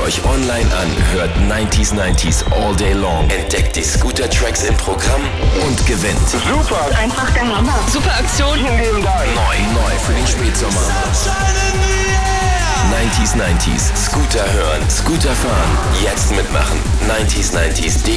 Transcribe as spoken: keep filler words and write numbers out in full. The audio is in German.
euch online an, hört neunzig neunzig all day long, entdeckt die Scooter-Tracks im Programm und gewinnt. Super! Einfach der Hammer. Super Aktion. Vielen lieben Dank. Neu, neu für den Spätsommer. neunzig neunzig. Scooter hören, Scooter fahren. Jetzt mitmachen. neunzig neunzig.